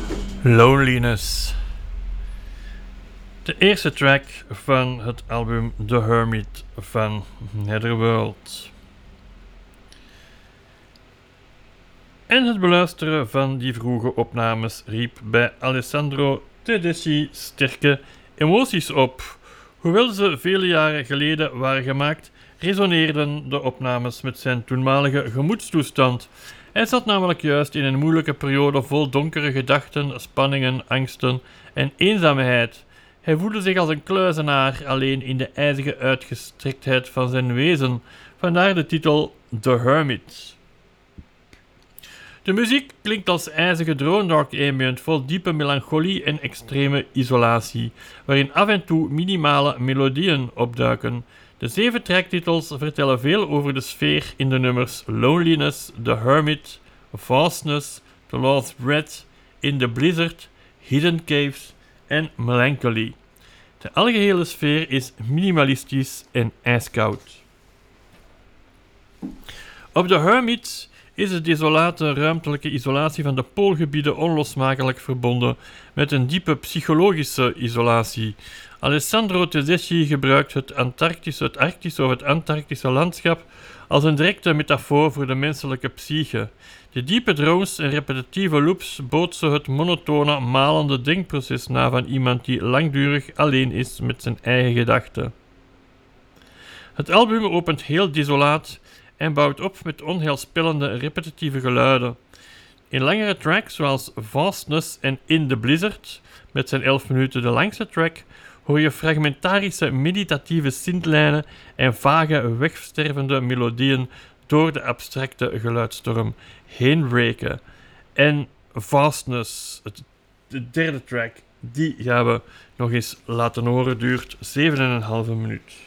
Loneliness. De eerste track van het album The Hermit van Netherworld. En het beluisteren van die vroege opnames riep bij Alessandro Tedeschi sterke emoties op. Hoewel ze vele jaren geleden waren gemaakt, resoneerden de opnames met zijn toenmalige gemoedstoestand. Hij zat namelijk juist in een moeilijke periode vol donkere gedachten, spanningen, angsten en eenzaamheid. Hij voelde zich als een kluizenaar, alleen in de ijzige uitgestrektheid van zijn wezen. Vandaar de titel The Hermit. De muziek klinkt als ijzige drone dark ambient vol diepe melancholie en extreme isolatie, waarin af en toe minimale melodieën opduiken. De 7 tracktitels vertellen veel over de sfeer in de nummers Loneliness, The Hermit, Vastness, The Lost Breath, In the Blizzard, Hidden Caves en Melancholy. De algehele sfeer is minimalistisch en ijskoud. Op The Hermit is de desolate ruimtelijke isolatie van de poolgebieden onlosmakelijk verbonden met een diepe psychologische isolatie. Alessandro Tedeschi gebruikt het Arctische of het Antarctische landschap als een directe metafoor voor de menselijke psyche. De diepe drones en repetitieve loops bootsen het monotone, malende denkproces na van iemand die langdurig alleen is met zijn eigen gedachten. Het album opent heel desolaat en bouwt op met onheilspellende repetitieve geluiden. In langere tracks zoals Vastness en In the Blizzard, met zijn 11 minuten de langste track, hoor je fragmentarische meditatieve synthlijnen en vage wegstervende melodieën door de abstracte geluidsstorm heen breken. En Vastness, de derde track, die gaan we nog eens laten horen, duurt 7,5 minuut.